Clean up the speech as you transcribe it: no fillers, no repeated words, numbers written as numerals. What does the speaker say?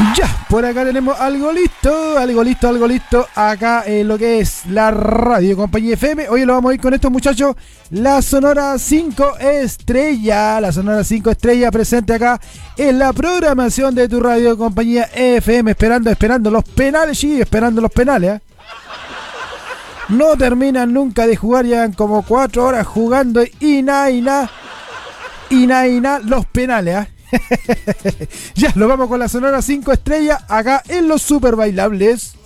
Ya, por acá tenemos algo listo, acá en lo que es la Radio Compañía FM. Hoy lo vamos a ir con estos muchachos, la Sonora 5 Estrella, presente acá en la programación de tu Radio Compañía FM, esperando los penales, sí, esperando los penales, ¿eh? No terminan nunca de jugar, llevan como 4 horas jugando y nada, los penales, ¿eh? Ya, nos vamos con la Sonora 5 Estrella acá en los Super Bailables.